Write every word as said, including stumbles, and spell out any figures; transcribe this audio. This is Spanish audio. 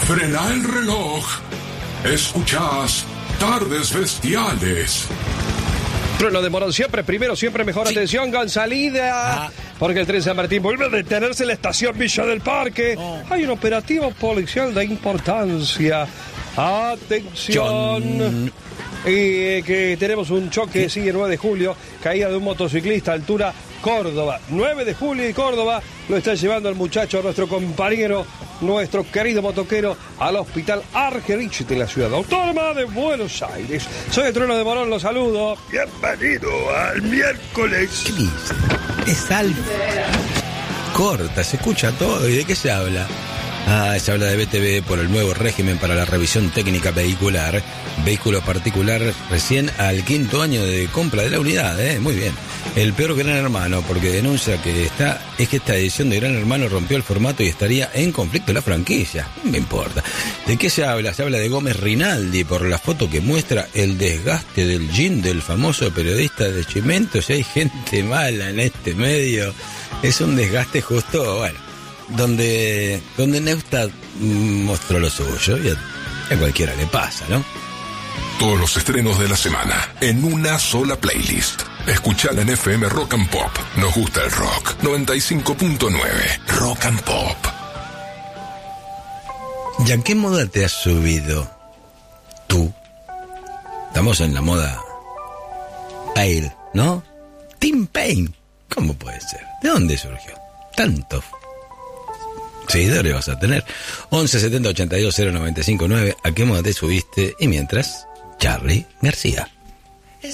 Frena el reloj. Escuchás Tardes Bestiales. Trueno de Morón siempre primero, siempre mejor. Sí. Atención con salida. Ah. Porque el tren San Martín vuelve a detenerse en la estación Villa del Parque. Oh. Hay un operativo policial de importancia. Atención. John. Y que tenemos un choque, sigue nueve de julio, caída de un motociclista, altura Córdoba. nueve de julio y Córdoba lo está llevando el muchacho, nuestro compañero, nuestro querido motoquero, al hospital Argerich de la ciudad autónoma de Buenos Aires. Soy el Trueno de Morón, los saludo. Bienvenido al miércoles. ¿Qué dice? Es alfa. Corta, se escucha todo. ¿Y de qué se habla? Ah, se habla de B T V por el nuevo régimen para la revisión técnica vehicular. Vehículo particular recién al quinto año de compra de la unidad, ¿eh? Muy bien. El peor Gran Hermano, porque denuncia que está es que esta edición de Gran Hermano rompió el formato y estaría en conflicto la franquicia. No me importa. ¿De qué se habla? Se habla de Gómez Rinaldi por la foto que muestra el desgaste del jean del famoso periodista de Chimento. Si hay gente mala en este medio, es un desgaste justo, bueno, donde donde Neustadt mostró lo suyo y a, a cualquiera le pasa, ¿no? Todos los estrenos de la semana en una sola playlist. Escuchala en F M Rock and Pop. Nos gusta el rock. noventa y cinco punto nueve Rock and Pop. ¿Y a qué moda te has subido tú? Estamos en la moda Pale, ¿no? Tim Payne. ¿Cómo puede ser? ¿De dónde surgió? Tanto seguidores vas a tener. once setenta ochenta y dos cero noventa y cinco nueve. ¿A qué moda te subiste? Y mientras, Charly García.